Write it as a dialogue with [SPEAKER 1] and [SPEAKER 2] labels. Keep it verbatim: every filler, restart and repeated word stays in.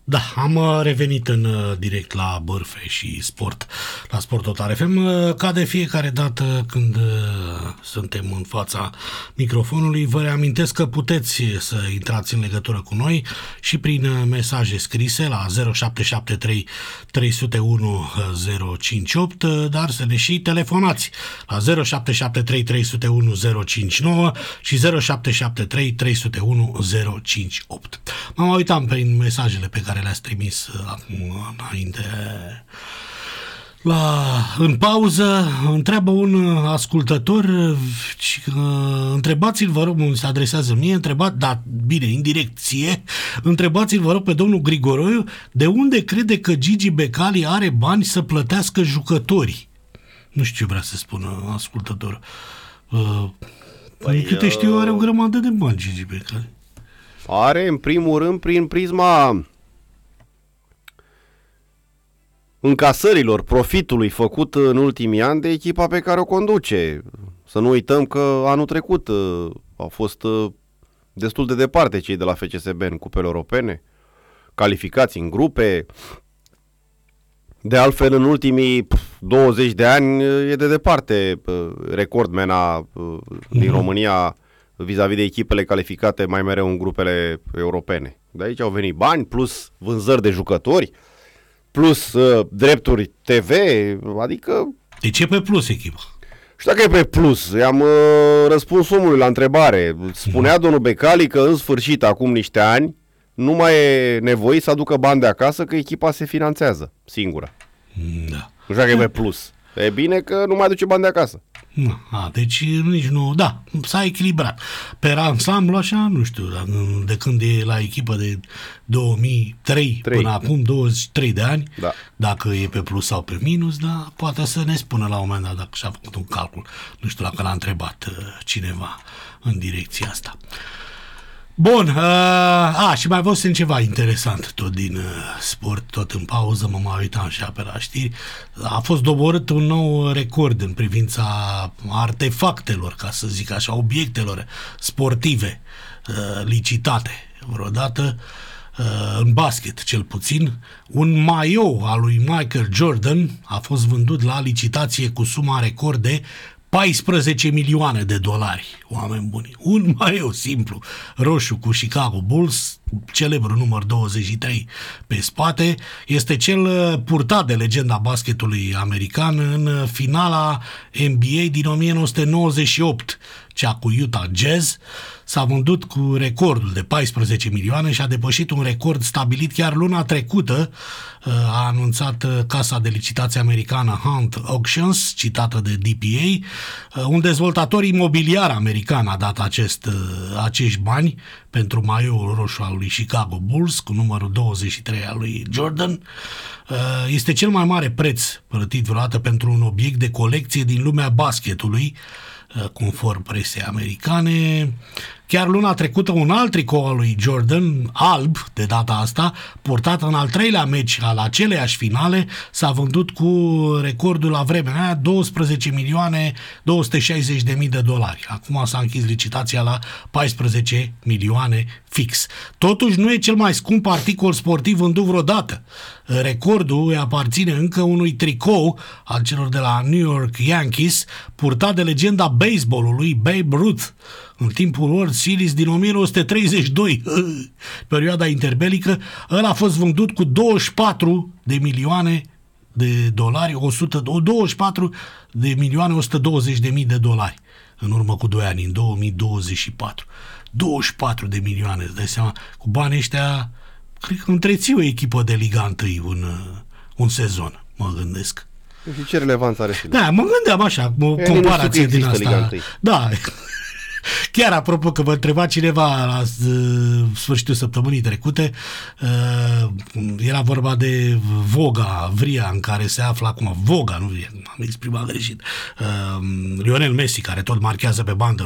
[SPEAKER 1] Da, am revenit în direct la Bârfe și Sport, la Sport Total F M. Ca de fiecare dată când suntem în fața microfonului, vă reamintesc că puteți să intrați în legătură cu noi și prin mesaje scrise la zero șapte șapte trei trei zero unu zero cinci opt, dar să ne și telefonați la zero șapte șapte trei trei zero unu zero cinci nouă și zero șapte șapte trei trei zero unu zero cinci opt. M-am uitat prin mesajele pe care le-ați trimis acum înainte. La, în pauză, întreabă un ascultător, întrebați-l, vă rog, se adresează mie, întrebați, da, bine, indirect ție, întrebați-l, vă rog, pe domnul Grigoroiu, de unde crede că Gigi Becali are bani să plătească jucătorii? Nu știu ce vrea să spună ascultătorul. Păi, câte știu, are o grămadă de bani Gigi Becali.
[SPEAKER 2] Are, în primul rând, prin prisma încasărilor, profitului făcut în ultimii ani de echipa pe care o conduce. Să nu uităm că anul trecut au fost destul de departe cei de la F C S B în cupele europene, calificați în grupe. De altfel, în ultimii douăzeci de ani e de departe recordmena din mm-hmm. România vis-a-vis de echipele calificate mai mereu în grupele europene. De aici au venit bani, plus vânzări de jucători, plus uh, drepturi T V, adică...
[SPEAKER 1] Deci e pe plus echipa.
[SPEAKER 2] Și dacă e pe plus, i-am uh, răspuns omului la întrebare. Spunea mm. domnul Becali că în sfârșit, acum niște ani, nu mai e nevoie să aducă bani de acasă, că echipa se finanțează singură.
[SPEAKER 1] Da.
[SPEAKER 2] Nu știu dacă e pe plus. E bine că nu mai aduce bani de acasă.
[SPEAKER 1] A, deci nici nu, da, s-a echilibrat. Pe ansamblu așa, nu știu, de când e la echipă de două mii trei trei până acum douăzeci și trei de ani, da. Dacă e pe plus sau pe minus, da, poate să ne spună la un moment dat dacă și-a făcut un calcul. Nu știu dacă l-a întrebat cineva în direcția asta. Bun, uh, a, și mai văzusem ceva interesant tot din uh, sport, tot în pauză, mă mai uitam și pe la știri. A fost doborât un nou record în privința artefactelor, ca să zic așa, obiectelor sportive uh, licitate vreodată, uh, în basket cel puțin. Un maiou al lui Michael Jordan a fost vândut la licitație cu suma record de paisprezece milioane de dolari, oameni buni. Un maieu simplu, roșu, cu Chicago Bulls, celebru număr douăzeci și trei pe spate, este cel purtat de legenda basketului american în finala N B A din o mie nouă sute nouăzeci și opt, cea cu Utah Jazz. S-a vândut cu recordul de paisprezece milioane și a depășit un record stabilit chiar luna trecută, a anunțat casa de licitație americană Hunt Auctions, citată de D P A. Un dezvoltator imobiliar american a dat acest, acești bani pentru maioul roșu al lui Chicago Bulls cu numărul douăzeci și trei al lui Jordan. Este cel mai mare preț plătit vreodată pentru un obiect de colecție din lumea basketului, conform presei americane. Chiar luna trecută un alt tricou al lui Jordan, alb de data asta, purtat în al treilea meci al aceleiași finale, s-a vândut cu recordul la vremea aia doisprezece milioane două sute șaizeci de mii de dolari. Acum s-a închis licitația la paisprezece milioane fix. Totuși nu e cel mai scump articol sportiv vândut vreodată. Recordul îi aparține încă unui tricou al celor de la New York Yankees, purtat de legenda baseballului Babe Ruth în timpul World Series din o mie nouă sute treizeci și doi, perioada interbelică. Ăla a fost vândut cu douăzeci și patru de milioane de dolari, o sută, douăzeci și patru de milioane o sută douăzeci de mii de dolari în urmă cu doi ani, în două mii douăzeci și patru. douăzeci și patru de milioane, îți dai seama, cu banii ăștia cred că întreții o echipă de Liga unu un, un sezon, mă gândesc.
[SPEAKER 2] Și ce relevanță are?
[SPEAKER 1] Da, mă gândeam așa, o comparație din asta. Da. Chiar apropo că vă întreba cineva la uh, sfârșitul săptămânii trecute, uh, era vorba de voga, vria în care se află acum, voga, nu am exprimat greșit, uh, Lionel Messi, care tot marchează pe bandă